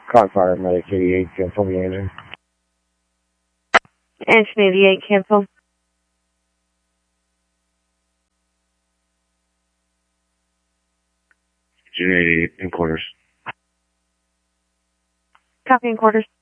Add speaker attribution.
Speaker 1: Cogfire, Medic 88, cancel the engine.
Speaker 2: Engine 88, cancel.
Speaker 1: Engine 88, in quarters.
Speaker 2: Copy in quarters.